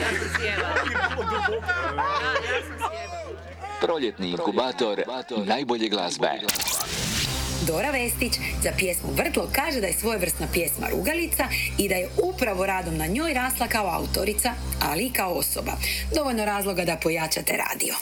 Proljetni inkubator najbolje glazbe. Dora Vestić za pjesmu Vrtlog kaže da je svojevrsna pjesma rugalica i da je upravo radom na njoj rasla kao autorica, ali i kao osoba. Dovoljno razloga da pojačate radio.